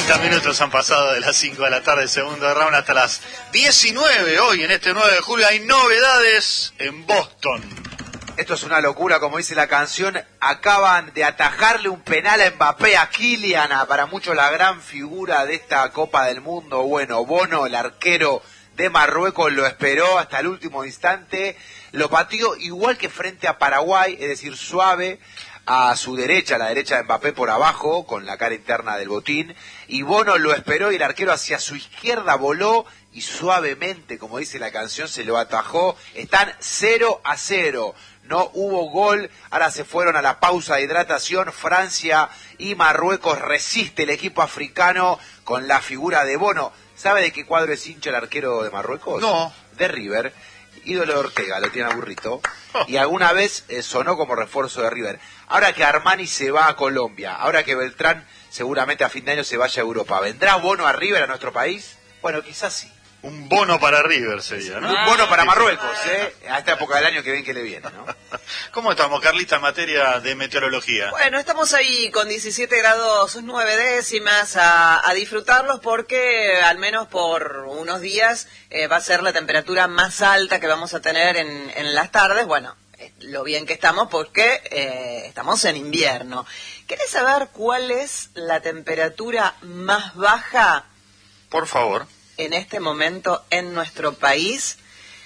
30 minutos han pasado de las 5 de la tarde, segundo round, hasta las 19. Hoy, en este 9 de julio, hay novedades en Boston. Esto es una locura, como dice la canción. Acaban de atajarle un penal a Mbappé, a Kylian, para muchos la gran figura de esta Copa del Mundo. Bueno, Bono, el arquero de Marruecos, lo esperó hasta el último instante. Lo pateó igual que frente a Paraguay, es decir, suave, a su derecha, a la derecha de Mbappé por abajo, con la cara interna del botín, y Bono lo esperó y el arquero hacia su izquierda voló y suavemente, como dice la canción, se lo atajó. Están 0-0, no hubo gol, ahora se fueron a la pausa de hidratación. Francia y Marruecos, resiste el equipo africano con la figura de Bono. ¿Sabe de qué cuadro es hincha el arquero de Marruecos? No. De River, ídolo de Ortega, lo tiene a burrito, y alguna vez sonó como refuerzo de River. Ahora que Armani se va a Colombia, ahora que Beltrán seguramente a fin de año se vaya a Europa, ¿vendrá Bono a River, a nuestro país? Bueno, quizás sí. Un bono para River sería, ¿no? Un bono para Marruecos, a esta época del año que ven que le viene, ¿no? ¿Cómo estamos, Carlita, en materia de meteorología? Bueno, estamos ahí con 17 grados 9 décimas a disfrutarlos, porque al menos por unos días va a ser la temperatura más alta que vamos a tener en las tardes. Bueno, lo bien que estamos, porque estamos en invierno. ¿Querés saber cuál es la temperatura más baja? Por favor. En este momento en nuestro país.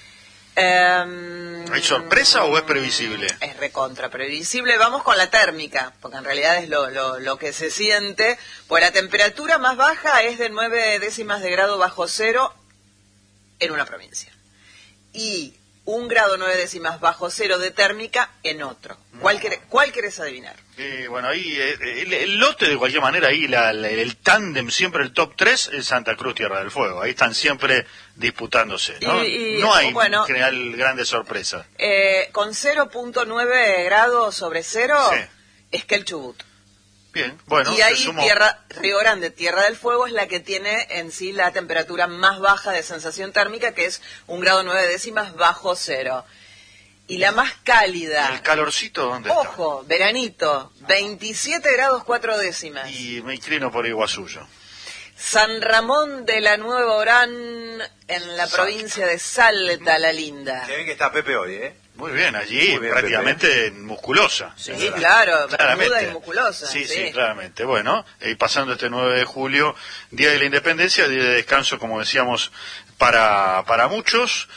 ¿Hay sorpresa o es previsible? Es recontra previsible. Vamos con la térmica, porque en realidad es lo que se siente. Pues la temperatura más baja es de 9 décimas de grado bajo cero en una provincia. Y 1 grado 9 décimas bajo cero de térmica en otro. ¿Cuál querés adivinar? Bueno, ahí el lote, de cualquier manera, ahí el tándem, siempre el top 3 es Santa Cruz, Tierra del Fuego. Ahí están siempre disputándose, ¿no? No hay en general grandes sorpresas. Con 0.9 grados sobre cero, sí. Es que el Chubut. Bien, bueno. Y ahí Río Grande, Tierra del Fuego, es la que tiene en sí la temperatura más baja de sensación térmica, que es 1 grado 9 décimas bajo cero. Y la más cálida. ¿El calorcito dónde está? Ojo, veranito, 27 grados 4 décimas. Y me inclino por Iguazú. San Ramón de la Nueva Orán, en la provincia de Salta, la linda. Se ve que está Pepe hoy, ¿eh? Muy bien, allí muy bien, prácticamente Pepe. Musculosa. Sí, claro, bermuda y musculosa. Sí, claramente. Bueno, pasando este 9 de julio, Día de la Independencia, día de descanso, como decíamos, para muchos,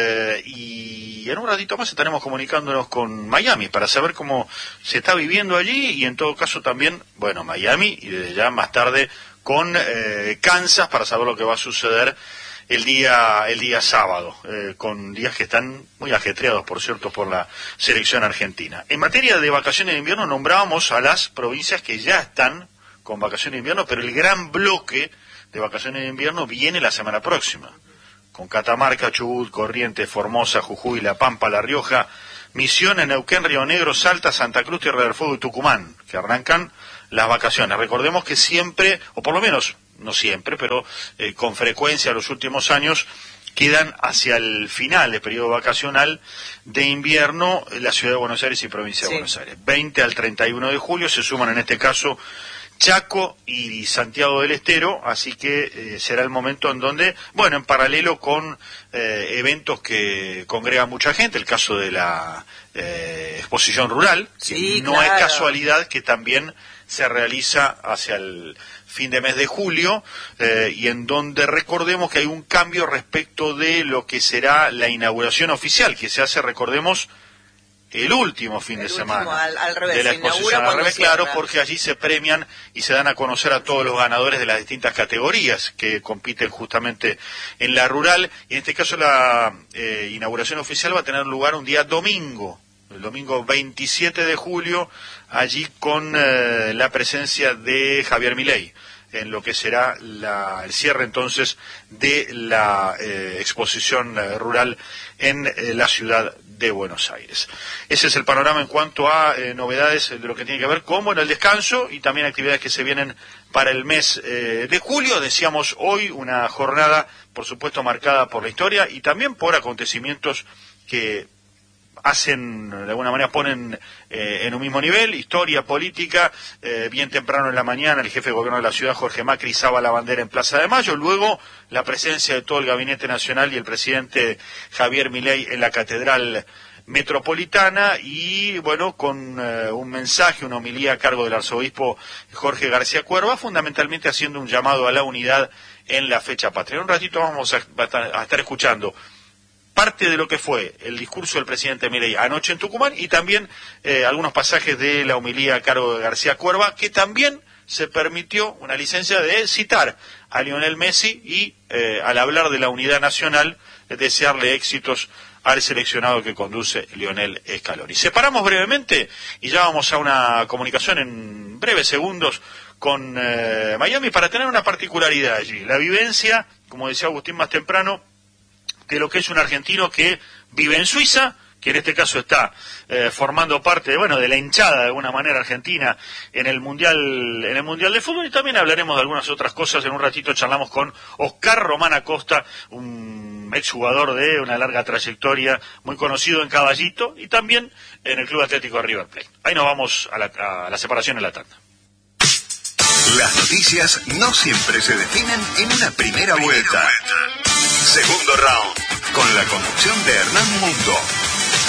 y en un ratito más estaremos comunicándonos con Miami para saber cómo se está viviendo allí, y en todo caso también, bueno, Miami, y desde ya más tarde con Kansas, para saber lo que va a suceder el día sábado, con días que están muy ajetreados, por cierto, por la selección argentina. En materia de vacaciones de invierno, nombrábamos a las provincias que ya están con vacaciones de invierno, pero el gran bloque de vacaciones de invierno viene la semana próxima, con Catamarca, Chubut, Corrientes, Formosa, Jujuy, La Pampa, La Rioja, Misiones, Neuquén, Río Negro, Salta, Santa Cruz, Tierra del Fuego y Tucumán, que arrancan las vacaciones. Recordemos que siempre, o por lo menos no siempre, pero con frecuencia los últimos años, quedan hacia el final del periodo vacacional de invierno la Ciudad de Buenos Aires y Provincia de Buenos Aires. 20 al 31 de julio se suman en este caso Chaco y Santiago del Estero, así que será el momento en donde, bueno, en paralelo con eventos que congregan mucha gente, el caso de la exposición rural, que no es casualidad que también se realiza hacia el fin de mes de julio, y en donde recordemos que hay un cambio respecto de lo que será la inauguración oficial, que se hace, recordemos, el último fin de semana al revés, de la exposición, al revés, claro, porque allí se premian y se dan a conocer a todos los ganadores de las distintas categorías que compiten justamente en la rural, y en este caso la inauguración oficial va a tener lugar un día domingo, el domingo 27 de julio, allí con la presencia de Javier Milei, en lo que será el cierre entonces de la exposición rural en la ciudad de Buenos Aires. Ese es el panorama en cuanto a novedades de lo que tiene que ver con el descanso y también actividades que se vienen para el mes de julio. Decíamos hoy una jornada, por supuesto, marcada por la historia y también por acontecimientos que hacen, de alguna manera ponen en un mismo nivel, historia, política. Bien temprano en la mañana el jefe de gobierno de la ciudad, Jorge Macri, izaba la bandera en Plaza de Mayo, luego la presencia de todo el gabinete nacional y el presidente Javier Milei en la Catedral Metropolitana, y bueno, con un mensaje, una homilía a cargo del arzobispo Jorge García Cuerva, fundamentalmente haciendo un llamado a la unidad en la fecha patria. En un ratito vamos a estar escuchando parte de lo que fue el discurso del presidente Milei anoche en Tucumán, y también algunos pasajes de la homilía a cargo de García Cuerva, que también se permitió una licencia de citar a Lionel Messi y al hablar de la unidad nacional, desearle éxitos al seleccionado que conduce Lionel Scaloni. Separamos brevemente y ya vamos a una comunicación en breves segundos con Miami para tener una particularidad allí, la vivencia, como decía Agustín más temprano, de lo que es un argentino que vive en Suiza, que en este caso está formando parte, de la hinchada de alguna manera argentina en el mundial de fútbol, y también hablaremos de algunas otras cosas. En un ratito charlamos con Oscar Román Acosta, un exjugador de una larga trayectoria, muy conocido en Caballito y también en el Club Atlético de River Plate. Ahí nos vamos a la separación en la tanda. Las noticias no siempre se definen en una primera vuelta. Segundo round, con la conducción de Hernán Mundo.